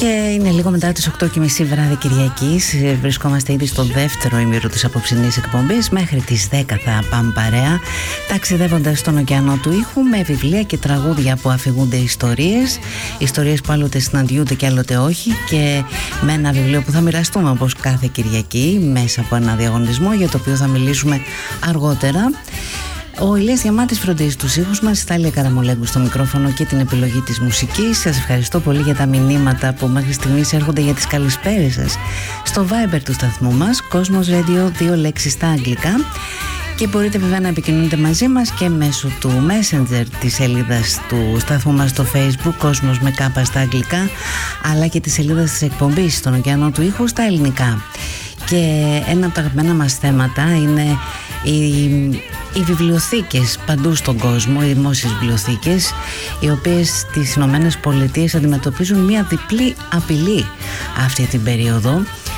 Και είναι λίγο μετά τις 8:30 βράδυ Κυριακής. Βρισκόμαστε ήδη στο δεύτερο ημίρο της απόψινής εκπομπής. Μέχρι τις 10 θα πάμε παρέα, ταξιδεύοντας στον ωκεανό του ήχου με βιβλία και τραγούδια που αφηγούνται ιστορίες. Ιστορίες που άλλοτε συναντιούνται και άλλοτε όχι. Και με ένα βιβλίο που θα μοιραστούμε όπως κάθε Κυριακή μέσα από ένα διαγωνισμό, για το οποίο θα μιλήσουμε αργότερα. Ο Ηλίας Διαμάτης φροντίζει τους ήχους μας, η Τάλια Καραμολέγκου στο μικρόφωνο και την επιλογή της μουσικής. Σας ευχαριστώ πολύ για τα μηνύματα που μέχρι στιγμής έρχονται, για τις καλησπέρες σας στο Viber του σταθμού μας, Cosmos Radio, 2 λέξεις στα αγγλικά. Και μπορείτε βέβαια να επικοινωνείτε μαζί μας και μέσω του Messenger της σελίδας του σταθμού μας στο Facebook, Cosmos με κάπα στα αγγλικά, αλλά και της σελίδας της εκπομπής στον ωκεανό του ήχου στα ελληνικά. Και ένα από τα αγαπημένα μας θέματα είναι οι βιβλιοθήκες παντού στον κόσμο, οι δημόσιες βιβλιοθήκες, οι οποίες στις Ηνωμένες Πολιτείες αντιμετωπίζουν μια διπλή απειλή αυτή την περίοδο,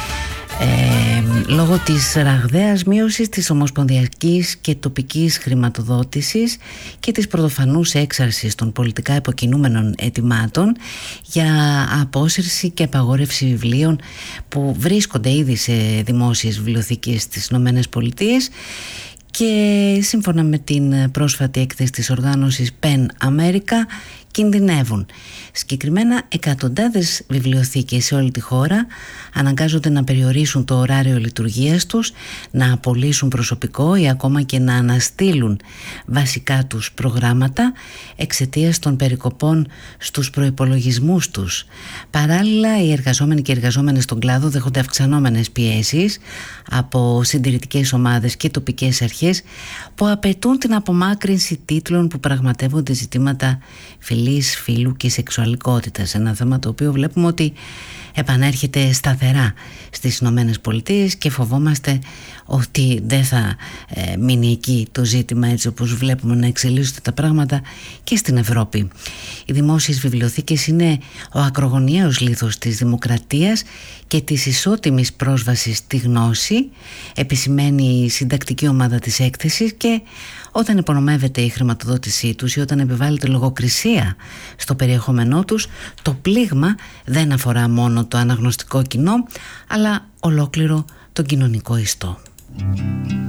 λόγω της ραγδαίας μείωσης της ομοσπονδιακής και τοπικής χρηματοδότησης και της πρωτοφανούς έξαρσης των πολιτικά υποκινούμενων αιτημάτων για απόσυρση και απαγόρευση βιβλίων που βρίσκονται ήδη σε δημόσιες βιβλιοθήκες στις Ηνωμένες Πολιτείες. Και σύμφωνα με την πρόσφατη έκθεση της οργάνωσης PEN America, κινδυνεύουν. Συγκεκριμένα, εκατοντάδες βιβλιοθήκες σε όλη τη χώρα αναγκάζονται να περιορίσουν το ωράριο λειτουργίας τους, να απολύσουν προσωπικό ή ακόμα και να αναστείλουν βασικά τους προγράμματα εξαιτίας των περικοπών στους προϋπολογισμούς τους. Παράλληλα, οι εργαζόμενοι και οι εργαζόμενες στον κλάδο δέχονται αυξανόμενες πιέσεις από συντηρητικές ομάδες και τοπικές αρχές που απαιτούν την απομάκρυνση τίτλων που πραγματεύονται ζητήματα φυλής, φύλου και σεξουαλικότητας. Ένα θέμα το οποίο βλέπουμε ότι επανέρχεται σταθερά στις Ηνωμένες Πολιτείες και φοβόμαστε ότι δεν θα μείνει εκεί το ζήτημα, έτσι όπως βλέπουμε να εξελίσσονται τα πράγματα και στην Ευρώπη. Οι δημόσιες βιβλιοθήκες είναι ο ακρογωνιαίος λίθος της δημοκρατίας και της ισότιμης πρόσβασης στη γνώση, επισημαίνει η συντακτική ομάδα της έκθεσης, και όταν υπονομεύεται η χρηματοδότησή τους ή όταν επιβάλλεται λογοκρισία στο περιεχόμενό τους, το πλήγμα δεν αφορά μόνο το αναγνωστικό κοινό, αλλά ολόκληρο τον κοινωνικό ιστό.